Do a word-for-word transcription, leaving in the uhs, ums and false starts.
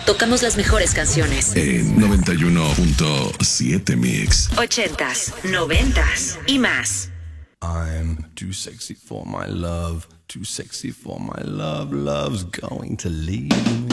tocamos las mejores canciones. En noventa y uno punto siete Mix. Ochentas, noventas y más. I'm too sexy for my love, too sexy for my love, love's going to leave me.